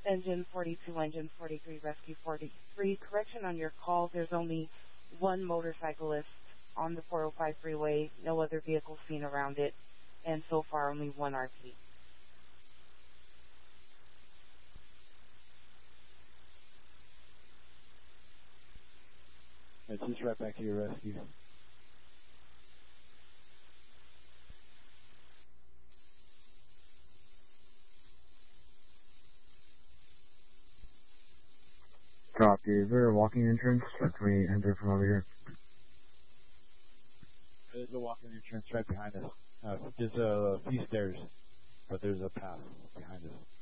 Engine 42, Engine 43, Rescue 43. Correction on your call, there's only one motorcyclist on the 405 freeway, no other vehicles seen around it, and so far only one RP. It's just right back to your rescue. Copy. Is there a walking entrance? Or can we enter from over here? There's a walking entrance right behind us. There's a few stairs, but there's a path behind us.